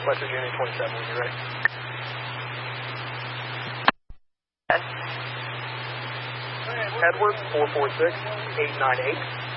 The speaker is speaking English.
Message Unit 27 when you're ready. Edward 446-898.